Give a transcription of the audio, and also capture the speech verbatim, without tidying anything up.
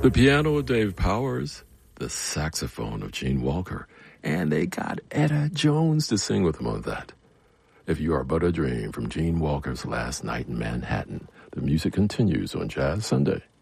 The piano of Dave Powers, the saxophone of Gene Walker, and they got Etta Jones to sing with them on that. If You Are But a Dream from Gene Walker's Last Night in Manhattan, the music continues on Jazz Sunday.